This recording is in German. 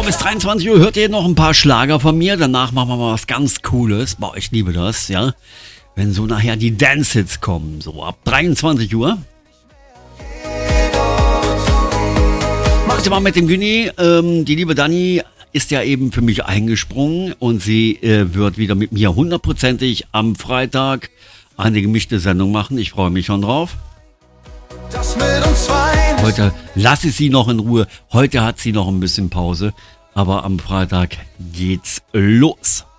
Bis 23 Uhr hört ihr noch ein paar Schlager von mir. Danach machen wir mal was ganz Cooles. Boah, ich liebe das, ja. Wenn so nachher die Dance-Hits kommen, so ab 23 Uhr. Mach ich mal mit dem Günni. Die liebe Dani ist ja eben für mich eingesprungen und sie wird wieder mit mir hundertprozentig am Freitag eine gemischte Sendung machen. Ich freue mich schon drauf. Heute lasse ich sie noch in Ruhe. Heute hat sie noch ein bisschen Pause. Aber am Freitag geht's los.